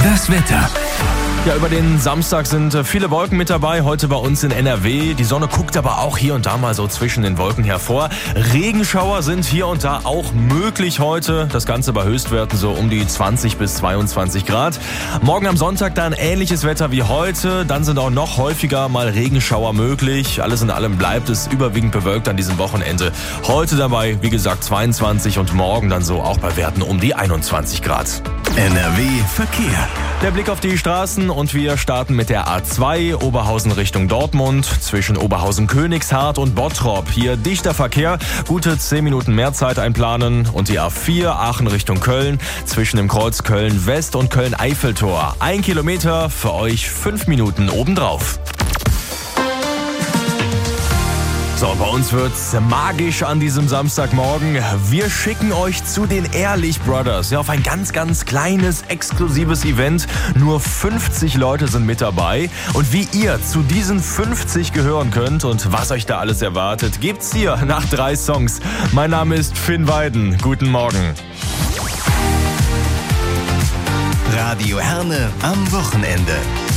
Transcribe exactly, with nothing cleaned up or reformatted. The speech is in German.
Das Wetter. Ja, über den Samstag sind viele Wolken mit dabei, heute bei uns in N R W. Die Sonne guckt aber auch hier und da mal so zwischen den Wolken hervor. Regenschauer sind hier und da auch möglich heute. Das Ganze bei Höchstwerten so um die zwanzig bis zweiundzwanzig Grad. Morgen am Sonntag dann ähnliches Wetter wie heute. Dann sind auch noch häufiger mal Regenschauer möglich. Alles in allem bleibt es überwiegend bewölkt an diesem Wochenende. Heute dabei, wie gesagt, zweiundzwanzig und morgen dann so auch bei Werten um die einundzwanzig Grad. N R W Verkehr. Der Blick auf die Straßen und wir starten mit der A zwei, Oberhausen Richtung Dortmund, zwischen Oberhausen-Königshardt und Bottrop. Hier dichter Verkehr, gute zehn Minuten mehr Zeit einplanen. Und die A vier, Aachen Richtung Köln, zwischen dem Kreuz Köln-West und Köln-Eiffeltor. Ein Kilometer, für euch fünf Minuten obendrauf. So, bei uns wird's magisch an diesem Samstagmorgen. Wir schicken euch zu den Ehrlich Brothers, ja, auf ein ganz, ganz kleines, exklusives Event. Nur fünfzig Leute sind mit dabei. Und wie ihr zu diesen fünfzig gehören könnt und was euch da alles erwartet, gibt's hier nach drei Songs. Mein Name ist Finn Weiden. Guten Morgen. Radio Herne am Wochenende.